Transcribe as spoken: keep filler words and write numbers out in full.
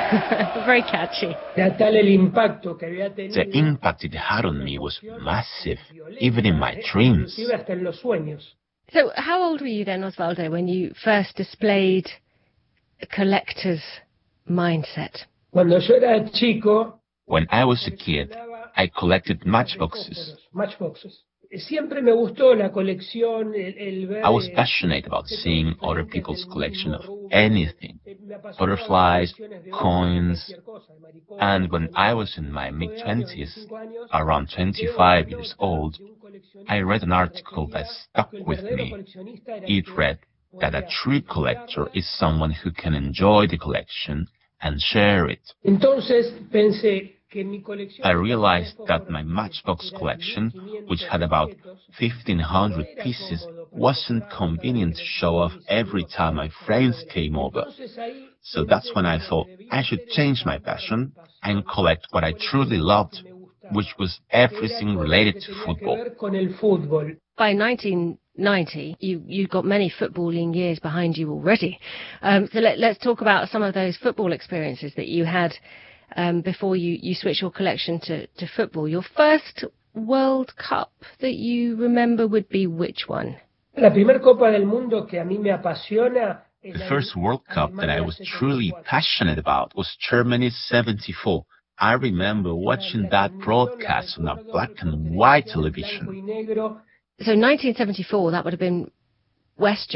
Very catchy. The impact it had on me was massive, even in my dreams. So how old were you then, Osvaldo, when you first displayed a collector's mindset? When I was a kid, I collected matchboxes. I was passionate about seeing other people's collection of anything, butterflies, coins, and when I was in my mid-twenties, around twenty-five years old, I read an article that stuck with me. It read that a true collector is someone who can enjoy the collection and share it. I realized that my matchbox collection, which had about fifteen hundred pieces, wasn't convenient to show off every time my friends came over. So that's when I thought I should change my passion and collect what I truly loved, which was everything related to football. By nineteen ninety, you, you've got many footballing years behind you already. Um, so let, let's talk about some of those football experiences that you had um, before you, you switched your collection to, to football. Your first World Cup that you remember would be which one? The first World Cup that I was truly passionate about was Germany seventy-four. I remember watching that broadcast on a black and white television. So nineteen seventy-four, that would have been West